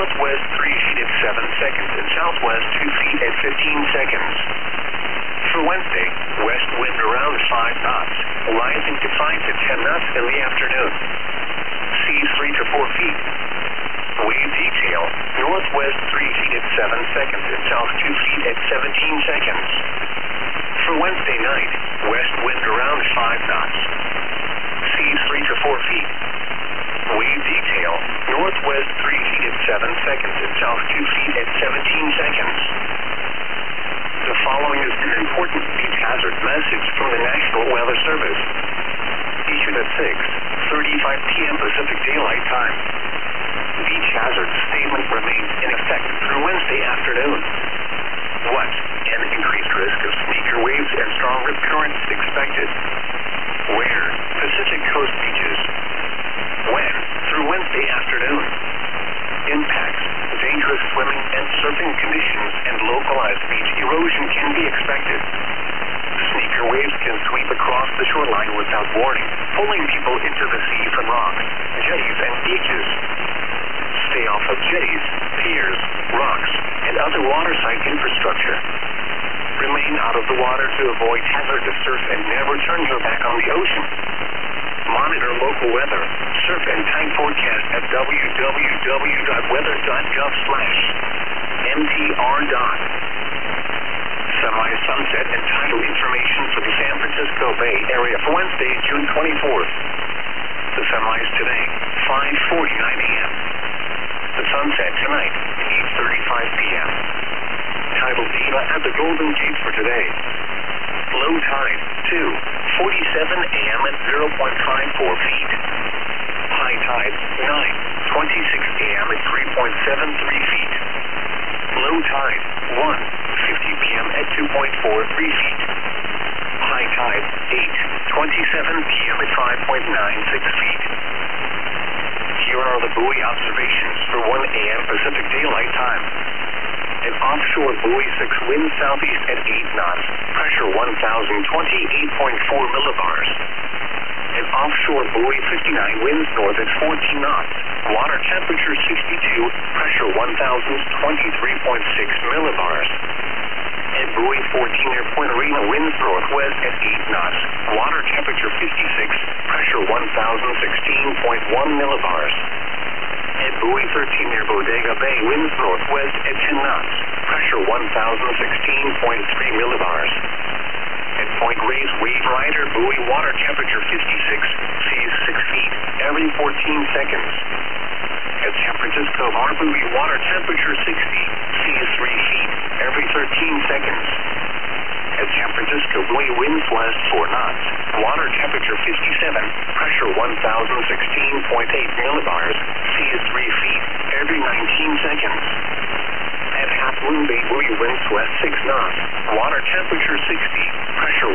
northwest 3 feet at 7 seconds, and southwest 2 feet at 15 seconds. For Wednesday, west wind around 5 knots, rising to 5 to 10 knots in the afternoon. Seas 3 to 4 feet. Wave detail, northwest 3 feet at 7 seconds, and south 2 feet at 17 seconds. For Wednesday night, west wind around 5 knots. Seas 3 to 4 feet. Wave detail, northwest 3 feet at 7 seconds, and south 2 feet at 17 seconds. The following is an important beach hazard message from the National Weather Service. Issued at 6:35 p.m. Pacific Daylight Time. Beach hazard statement remains in effect through Wednesday afternoon. What? An increased risk of sneaker waves and strong rip currents expected. Where? Pacific Coast beaches. When? Through Wednesday afternoon. Impacts, dangerous swimming and surfing conditions, and localized beach erosion can be expected. Sneaker waves can sweep across the shoreline without warning, pulling people into the sea from rocks, jetties, and beaches. Stay off of jetties, piers, rocks, and other waterside infrastructure. Remain out of the water to avoid hazardous surf and never turn your back on the ocean. Monitor local weather, surf and tide forecast at www.weather.gov/MTR. Semi-sunset and tidal information for the San Francisco Bay Area for Wednesday, June 24th. The sunrise today, 5:49 a.m. The sunset tonight, 8:35 p.m. Tidal data at the Golden Gate for today. Low tide, 2:47 a.m. at 0.54 feet. High tide, 9:26 a.m. at 3.73 feet. Low tide, 1:50 p.m. at 2.43 feet. High tide, 8:27 p.m. at 5.96 feet. Here are the buoy observations for 1 a.m. Pacific Daylight Time. An offshore buoy 6 wind southeast at 8 knots, pressure 1,028.4 millibars. An offshore buoy 59 winds north at 14 knots, water temperature 62, pressure 1,023.6 millibars. And buoy 14 near Point Arena winds northwest at 8 knots, water temperature 56, pressure 1,016.1 millibars. At buoy 13 near Bodega Bay, winds northwest at 10 knots, pressure 1,016.3 millibars. At Point Reyes Wave Rider, buoy water temperature 56, seas 6 feet every 14 seconds. At San Francisco Bar, buoy water temperature 60, seas 3 feet every 13 seconds. At San Francisco buoy, winds west 4 knots, water temperature 57, pressure 1,016.8 millibars, seas 3 feet every 19 seconds. At Half Moon Bay, buoy winds west 6 knots, water temperature 60, pressure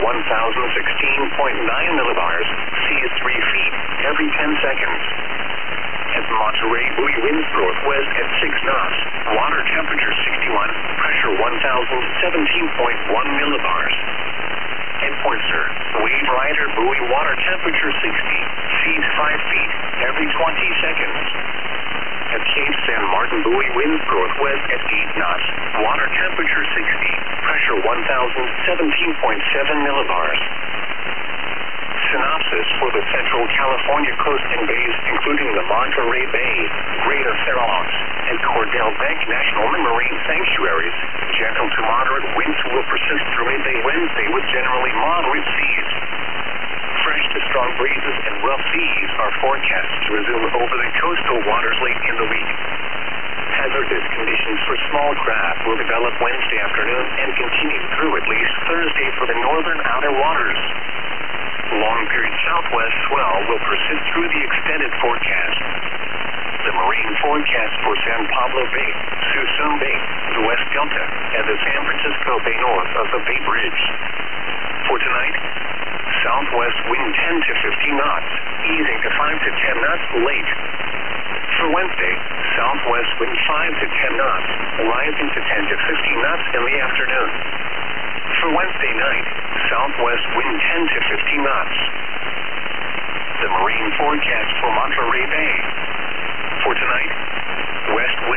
1,016.9 millibars, seas 3 feet every 10 seconds. At Monterey, buoy winds northwest at 6 knots, water temperature 61, pressure 1,017.1 millibars. At Point Sur, Wave Rider, buoy water temperature 60, seas 5 feet every 20 seconds. At Cape San Martin, buoy winds northwest at 8 knots, water temperature 60, pressure 1,017.7 millibars. Synopsis for the Central California coast and bays, including the Monterey Bay, Greater Fair Oaks, and Cordell Bank National Marine Sanctuaries. Gentle to moderate winds will persist through midday Wednesday with generally moderate seas. Fresh to strong breezes and rough seas are forecast to resume over the coastal waters late in the week. Hazardous conditions for small craft will develop Wednesday afternoon and continue through at least Thursday for the northern outer waters. Long-period southwest swell will persist through the extended forecast. The marine forecast for San Pablo Bay, Suisun Bay, the West Delta, and the San Francisco Bay north of the Bay Bridge. For tonight, southwest wind 10 to 15 knots, easing to 5 to 10 knots late. For Wednesday, southwest wind 5 to 10 knots, rising to 10 to 15 knots in the afternoon. For Wednesday night, southwest wind 10 to 15 knots. The marine forecast for Monterey Bay. For tonight, west wind